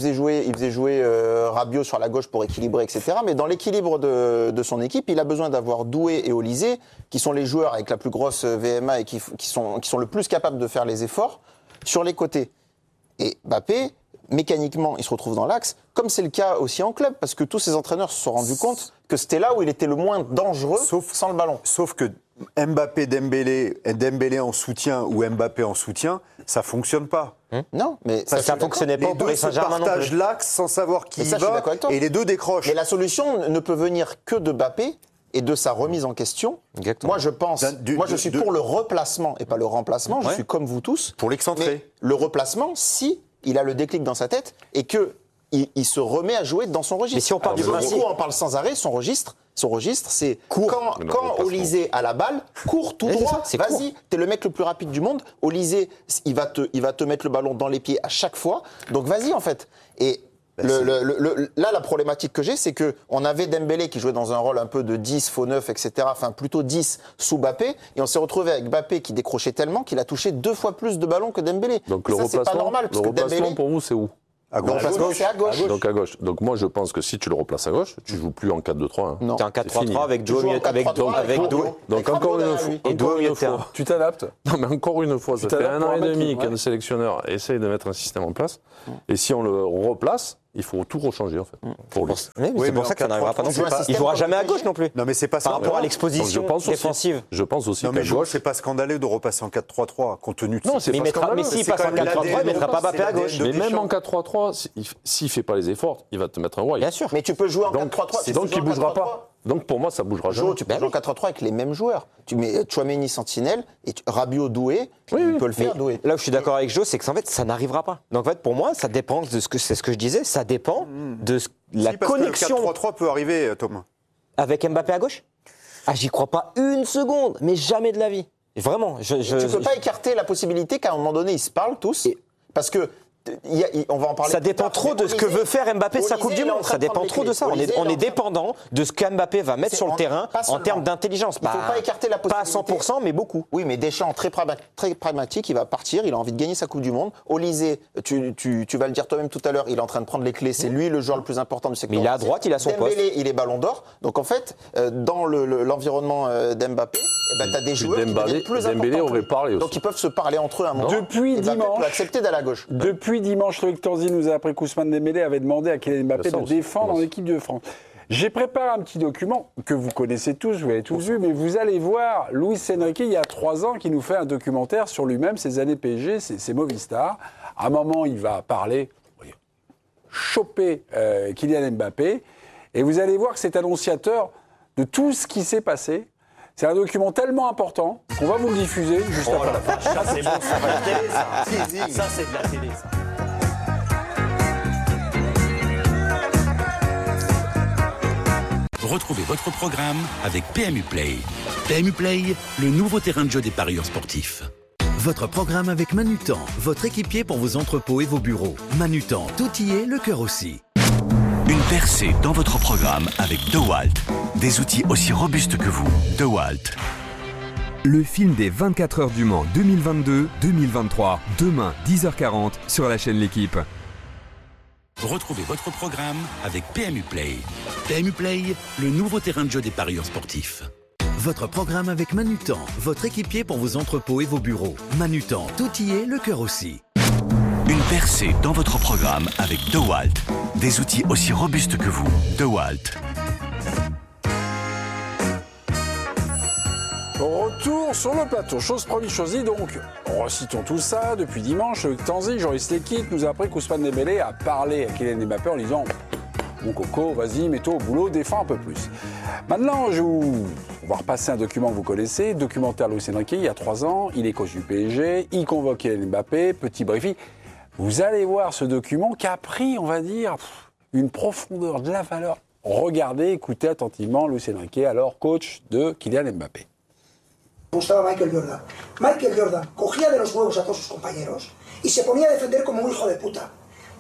Rabiot sur la gauche pour équilibrer, etc. Mais dans l'équilibre de son équipe, il a besoin d'avoir Doué et Olysée, qui sont les joueurs avec la plus grosse VMA et qui sont le plus capables de faire les efforts, sur les côtés. Et Mbappé, mécaniquement, il se retrouve dans l'axe, comme c'est le cas aussi en club, parce que tous ces entraîneurs se sont rendus compte que c'était là où il était le moins dangereux sans le ballon. Sauf que Mbappé, Dembélé en soutien ou Mbappé en soutien, ça fonctionne pas. Non, mais ça fonctionnait pas au Paris Saint-Germain non plus. Les deux se partagent l'axe sans savoir qui y va et les deux décrochent. Mais la solution ne peut venir que de Mbappé et de sa remise en question. Exactement. Moi, je suis pour le replacement et pas le remplacement. Je suis comme vous tous. Pour l'excentrer. Le replacement, si il a le déclic dans sa tête et que il se remet à jouer dans son registre. Mais si on parle du principe, on parle sans arrêt. Son registre, c'est quand Olysée a la balle, cours tout droit. Vas-y, t'es le mec le plus rapide du monde. Olysée, il va te mettre le ballon dans les pieds à chaque fois. Donc vas-y en fait. Et là, la problématique que j'ai, c'est qu'on avait Dembélé qui jouait dans un rôle un peu de 10, faux 9, etc. Enfin, plutôt 10 sous Mbappé. Et on s'est retrouvé avec Mbappé qui décrochait tellement qu'il a touché 2 fois plus de ballons que Dembélé. Donc et ça, c'est pas normal. Le replacement pour vous, c'est où? À gauche. C'est à gauche. Donc à gauche. Donc moi je pense que si tu le replaces à gauche, tu joues plus en 4-2-3. Hein. Non. Tu es en 4-3-3 avec Doué. Donc encore une fois, tu t'adaptes. Non mais encore une fois, ça fait 1 an et demi qu'un sélectionneur essaye de mettre un système en place. Et si on le replace, il faut tout rechanger en fait. C'est pour ça que ça n'arrivera pas non plus. Il ne jouera jamais à gauche non plus. Non mais c'est pas ça. Par rapport à l'exposition défensive. Je pense aussi qu'à gauche, c'est pas scandaleux de repasser en 4-3-3 compte tenu de ça. Non, c'est pas scandaleux. Mais s'il passe en 4-3-3, il ne mettra pas Mbappé à gauche. Mais même en 4-3-3, s'il fait pas les efforts, il va te mettre un White. Bien sûr. Mais tu peux jouer en 4-3-3. Donc il bougera pas. Donc pour moi, ça bougera jamais. Tu peux jouer en 4-3-3 avec les mêmes joueurs. Tu mets Tchouaméni, Sentinelle, et Rabiot, Doué, il peut le faire, Doué. Là où je suis d'accord avec Joe, c'est qu'en fait, ça n'arrivera pas. Donc en fait, pour moi, ça dépend de c'est ce que je disais, ça dépend de la connexion. Le 4-3-3 peut arriver, Thomas. Avec Mbappé à gauche? Ah, j'y crois pas une seconde, mais jamais de la vie. Vraiment. Tu peux pas écarter la possibilité qu'à un moment donné, ils se parlent tous, parce que on va en parler. Ça dépend trop de ce que veut faire Mbappé de sa Coupe du Monde. Ça dépend trop de ça. On est dépendant de ce qu'Mbappé va mettre sur le terrain en termes d'intelligence. Il ne faut pas écarter la possibilité. Pas à 100%, mais beaucoup. Oui, mais Deschamps, très pragmatique, il va partir, il a envie de gagner sa Coupe du Monde. Olysée, tu vas le dire toi-même tout à l'heure, il est en train de prendre les clés. C'est lui le joueur le plus important du secteur. Mais il est à droite, il a son poste. Dembélé, il est ballon d'or. Donc en fait, dans l'environnement d'Mbappé, tu as des joueurs qui deviennent plus importants. Dembélé aurait parlé aussi. Donc ils peuvent se parler entre eux à un moment. Depuis dimanche, peut accepter d'aller à gauche. Depuis dimanche, Loïc Tanzi nous a appris qu'Ousmane Dembélé avait demandé à Kylian Mbappé de défendre en équipe de France. J'ai préparé un petit document que vous connaissez tous, vous l'avez tous vu, mais vous allez voir Luis Enrique, il y a 3 ans, qui nous fait un documentaire sur lui-même, ses années PSG, ses Movistar. À un moment, il va parler, choper Kylian Mbappé, et vous allez voir que c'est annonciateur de tout ce qui s'est passé. C'est un document tellement important qu'on va vous le diffuser juste après. Ça, c'est bon, ça va la télé, ça. Ça, c'est de la télé, ça. Retrouvez votre programme avec PMU Play. PMU Play, le nouveau terrain de jeu des parieurs sportifs. Votre programme avec Manutan, votre équipier pour vos entrepôts et vos bureaux. Manutan, tout y est, le cœur aussi. Une percée dans votre programme avec DeWalt. Des outils aussi robustes que vous. DeWalt. Le film des 24 heures du Mans 2022-2023. Demain, 10h40 sur la chaîne L'Équipe. Retrouvez votre programme avec PMU Play. PMU Play, le nouveau terrain de jeu des parieurs sportifs. Votre programme avec Manutan, votre équipier pour vos entrepôts et vos bureaux. Manutan, tout y est, le cœur aussi. Une percée dans votre programme avec DeWalt. Des outils aussi robustes que vous. DeWalt. Retour sur le plateau. Chose promise, chose dit, donc, recitons tout ça. Depuis dimanche, Loïc Tanzi, Joris L'Équipe, nous a appris qu'Ousmane Dembélé a parlé à Kylian Mbappé en disant « Mon coco, vas-y, mets-toi au boulot, défends un peu plus ». Maintenant, on va repasser un document que vous connaissez, documentaire Luis Enrique, il y a 3 ans, il est coach du PSG, il convoque Kylian Mbappé, petit briefing. Vous allez voir ce document qui a pris, on va dire, une profondeur, de la valeur. Regardez, écoutez attentivement Luis Enrique, alors coach de Kylian Mbappé. Gustaba Michael Jordan. Michael Jordan cogía de los huevos a todos sus compañeros y se ponía a defender como un hijo de puta.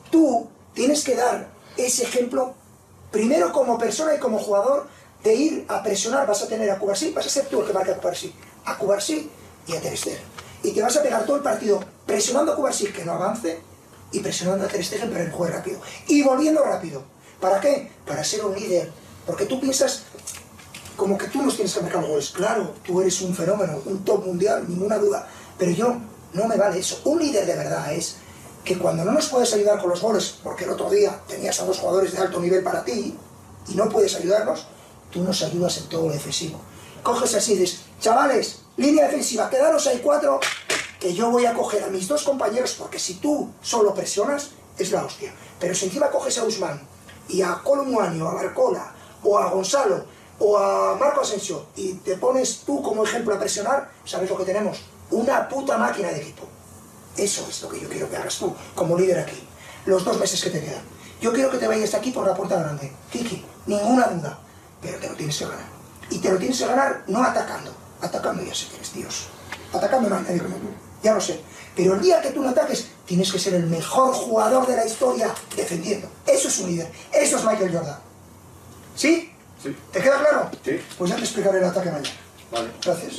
Tú tienes que dar ese ejemplo, primero como persona y como jugador, de ir a presionar. Vas a tener a Cubarsí, vas a ser tú el que marca a Cubarsí y a Ter Stegen. Y te vas a pegar todo el partido presionando a Cubarsí que no avance y presionando a Ter Stegen para que juegue rápido. Y volviendo rápido. ¿Para qué? Para ser un líder. Porque tú piensas como que tú nos tienes que marcar los goles. Claro, tú eres un fenómeno, un top mundial, ninguna duda. Pero yo, no me vale eso. Un líder de verdad es que cuando no nos puedes ayudar con los goles, porque el otro día tenías a 2 jugadores de alto nivel para ti y no puedes ayudarnos, tú nos ayudas en todo lo defensivo. Coges así y dices, chavales, línea defensiva, quedaros ahí 4, que yo voy a coger a mis 2 compañeros, porque si tú solo presionas, es la hostia. Pero si encima coges a Ousmane y a Colomboani o a Barcola o a Gonzalo o a Marco Asensio y te pones tú como ejemplo a presionar, ¿sabes lo que tenemos? Una puta máquina de equipo. Eso es lo que yo quiero que hagas tú, como líder aquí. Los 2 meses que te quedan. Yo quiero que te vayas de aquí por la puerta grande. Kiki, ninguna duda. Pero te lo tienes que ganar. Y te lo tienes que ganar no atacando. Atacando ya sé que eres Dios. Atacando no hay nadie como tú. Ya lo sé. Pero el día que tú no ataques, tienes que ser el mejor jugador de la historia defendiendo. Eso es un líder. Eso es Michael Jordan. ¿Sí? Sí. ¿Te queda claro? Sí. Pues ya te explicaré el ataque mañana. Vale. Gracias.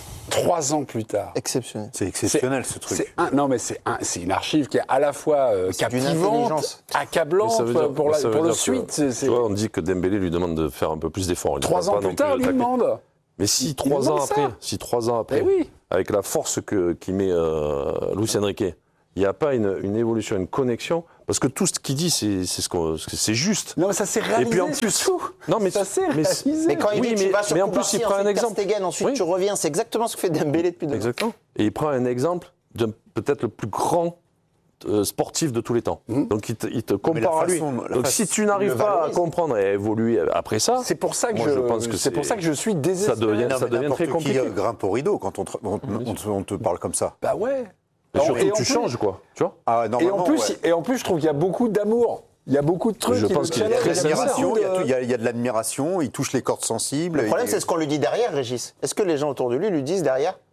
3 ans plus tard. Exceptionnel. C'est exceptionnel ce truc. Non mais c'est une archive qui est à la fois captivante, accablante pour le suite. Tu vois, on dit que Dembélé lui demande de faire un peu plus d'efforts. 3 ans plus tard, lui demande. Mais si 3 ans après, oui. Avec la force qu'il met Luis Enrique, il n'y a pas une évolution, une connexion. Parce que tout ce qu'il dit, c'est juste. Non, mais ça s'est réalisé. Et puis en plus, non, mais ça s'est réalisé. Mais quand il dit tu vas sur en plus, il prend un exemple. Stegen, ensuite tu reviens, c'est exactement ce que fait Dembélé depuis 2 ans. Exactement. Et il prend un exemple de peut-être le plus grand sportif de tous les temps. Donc il te compare à lui. Donc si tu n'arrives pas à comprendre et à évoluer après ça, c'est pour ça que je suis désespéré. Ça devient très compliqué. Qui grimpe au rideau quand on te parle comme ça. Bah ouais. Et surtout, tu changes, quoi. Tu vois et en plus, je trouve qu'il y a beaucoup d'amour. Il y a beaucoup de trucs. Je pense qu'il y a très il y a de l'admiration, il touche les cordes sensibles. Le problème, c'est ce qu'on lui dit derrière, Régis. Est-ce que les gens autour de lui disent derrière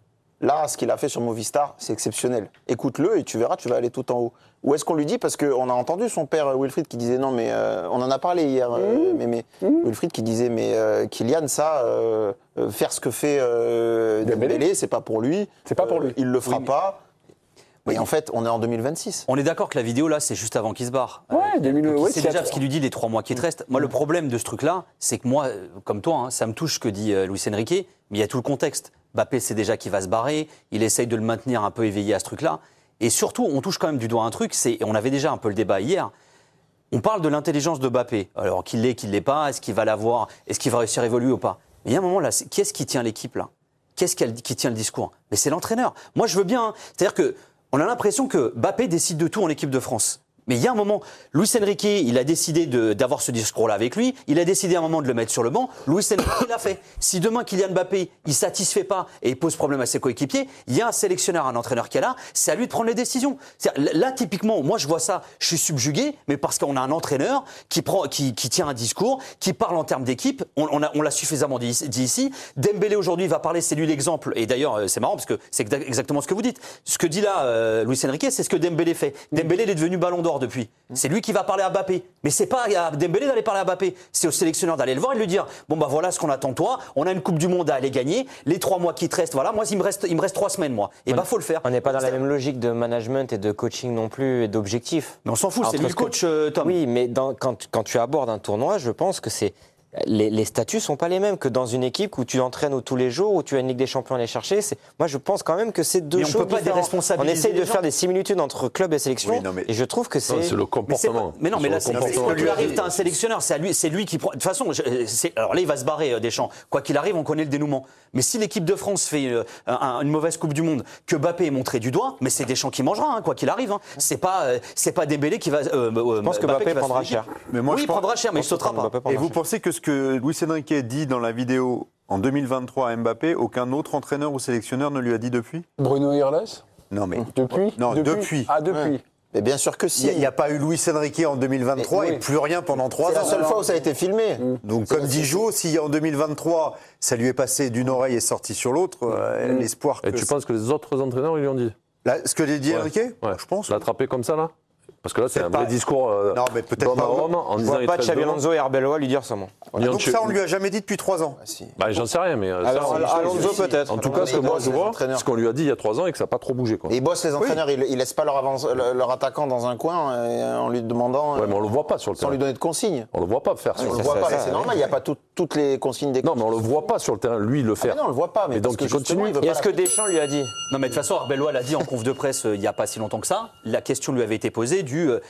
Là, ce qu'il a fait sur Movistar, c'est exceptionnel. Écoute-le et tu verras, tu vas aller tout en haut. Ou est-ce qu'on lui dit, parce qu'on a entendu son père Wilfried qui disait non, mais on en a parlé hier, Wilfried qui disait mais Kylian, ça, faire ce que fait Dembélé, c'est pas pour lui. C'est pas pour lui. Il le fera pas. Mais en fait, on est en 2026. On est d'accord que la vidéo, là, c'est juste avant qu'il se barre. Ouais, c'est déjà parce qu'il lui dit les 3 mois qui te restent. Moi, le problème de ce truc-là, c'est que moi, comme toi, ça me touche ce que dit Luis Enrique, mais il y a tout le contexte. Mbappé sait déjà qu'il va se barrer, il essaye de le maintenir un peu éveillé à ce truc-là. Et surtout, on touche quand même du doigt un truc, on avait déjà un peu le débat hier, on parle de l'intelligence de Mbappé. Alors qu'il l'est pas, est-ce qu'il va l'avoir, est-ce qu'il va réussir à évoluer ou pas? Mais il y a un moment là, qui est-ce qui tient l'équipe là? Qui tient le discours? Mais c'est l'entraîneur. Moi je veux bien, c'est-à-dire que on a l'impression que Mbappé décide de tout en équipe de France. Mais il y a un moment, Luis Enrique, il a décidé d'avoir ce discours-là avec lui. Il a décidé à un moment de le mettre sur le banc. Luis Enrique l'a fait. Si demain Kylian Mbappé, il satisfait pas et il pose problème à ses coéquipiers, il y a un sélectionneur, un entraîneur qui est là. C'est à lui de prendre les décisions. Là, typiquement, moi je vois ça, je suis subjugué, mais parce qu'on a un entraîneur qui tient un discours, qui parle en termes d'équipe. On l'a suffisamment dit ici. Dembélé aujourd'hui va parler, c'est lui l'exemple. Et d'ailleurs, c'est marrant parce que c'est exactement ce que vous dites. Ce que dit là Luis Enrique, c'est ce que Dembélé fait. Dembélé, il est devenu Ballon d'Or depuis. C'est lui qui va parler à Mbappé. Mais c'est pas à Dembélé d'aller parler à Mbappé. C'est au sélectionneur d'aller le voir et lui dire bon bah voilà ce qu'on attend de toi. On a une Coupe du Monde à aller gagner. Les 3 mois qui te restent, voilà. Moi il me reste 3 semaines moi. Et faut le faire. On n'est pas dans la même logique de management et de coaching non plus et d'objectifs. Mais on s'en fout. C'est lui le coach, Tom. Oui, mais quand tu abordes un tournoi, je pense que c'est les statuts sont pas les mêmes que dans une équipe où tu entraînes tous les jours, où tu as une Ligue des Champions à aller chercher. Moi, je pense quand même que c'est deux choses différentes. On essaye de faire des similitudes entre club et sélection, et je trouve que c'est... C'est le comportement. Mais non, mais là, c'est quand lui arrive, t'as un sélectionneur, c'est lui qui prend... De toute façon, alors là, il va se barrer, Deschamps. Quoi qu'il arrive, on connaît le dénouement. Mais si l'équipe de France fait une mauvaise Coupe du Monde, que Mbappé est montré du doigt, mais c'est Deschamps qui mangera, quoi qu'il arrive. C'est pas Dembélé qui va... Je pense que Mbappé prendra cher. Oui, il prendra cher, mais il sautera pas. Et vous pensez que ce que Luis Enrique dit dans la vidéo en 2023 à Mbappé, aucun autre entraîneur ou sélectionneur ne lui a dit depuis? Bruno Irles? Non mais... Depuis? Non, depuis. Ah, depuis. Ouais. Mais bien sûr que si. Il n'y a pas eu Luis Enrique en 2023 et plus rien pendant 3 ans. C'est la seule fois où ça a été filmé. Donc comme dit Jo, si en 2023, ça lui est passé d'une oreille et sorti sur l'autre, l'espoir que... Et tu penses que les autres entraîneurs, ils lui ont dit? Là, ce que j'ai dit Enrique, je pense. L'attraper comme ça, là? Parce que là, c'est un vrai discours non, mais peut-être pas. En je ne vois pas Xabi Alonso et Arbeloa lui dire ça, moi. Voilà. Donc ça, on lui a jamais dit depuis 3 ans. Bah, j'en sais rien, mais... Alors, Alonso peut-être. En tout cas, ce que moi je vois, ce qu'on lui a dit il y a 3 ans et que ça n'a pas trop bougé. Quoi. Et ils bossent les entraîneurs, ils laissent pas leur attaquant dans un coin en lui demandant... Ouais, mais on le voit pas sur le terrain. Sans lui donner de consignes. On le voit pas faire. On le voit pas, c'est normal, il n'y a pas toutes les consignes des coachs. Non, mais on le voit pas sur le terrain, lui, le faire. Non, on le voit pas, mais donc il continue. Et est-ce que Deschamps lui a dit? Non, mais de toute façon, Arbeloa l'a dit en conf de presse il n'y a pas si longtemps que ça. La question lui avait été posée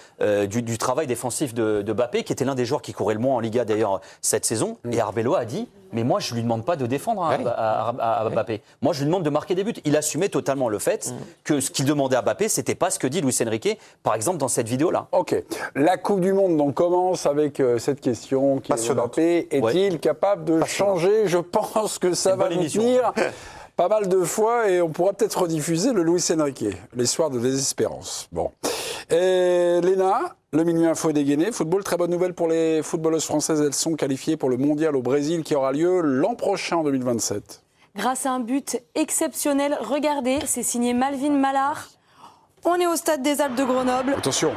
du travail défensif de Mbappé, qui était l'un des joueurs qui courait le moins en Liga d'ailleurs cette saison. Et Arbeloa a dit mais moi je lui demande pas de défendre à Mbappé. Moi je lui demande de marquer des buts. Il assumait totalement le fait que ce qu'il demandait à Mbappé, c'était pas ce que dit Luis Enrique, par exemple dans cette vidéo-là. Ok. La Coupe du Monde donc commence avec cette question qui est Mbappé est-il capable de changer? Je pense que ça va nous tenir pas mal de fois et on pourra peut-être rediffuser le Luis Enrique, les soirs de désespérance. Bon. Et Léna, le Minuit Info est dégainé. Football, très bonne nouvelle pour les footballeuses françaises. Elles sont qualifiées pour le mondial au Brésil qui aura lieu l'an prochain en 2027. Grâce à un but exceptionnel, regardez, c'est signé Malvin Mallard. On est au stade des Alpes de Grenoble. Attention.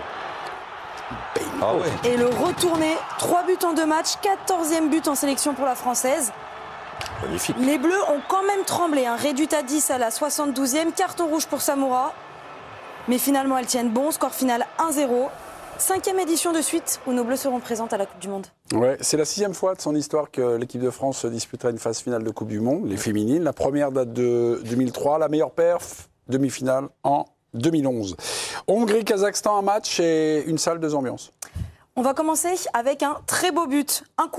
Ah ouais. Et le retourné, 3 buts en 2 matchs, 14e but en sélection pour la Française. Magnifique. Les Bleus ont quand même tremblé, réduite à 10 à la 72e, carton rouge pour Samoura. Mais finalement, elles tiennent bon, score final 1-0. 5e édition de suite où nos Bleus seront présentes à la Coupe du Monde. Ouais, c'est la 6e fois de son histoire que l'équipe de France disputera une phase finale de Coupe du Monde, les féminines. La première date de 2003, la meilleure perf, demi-finale en 2011. Hongrie-Kazakhstan, un match et une salle, 2 ambiances. On va commencer avec un très beau but. Un coup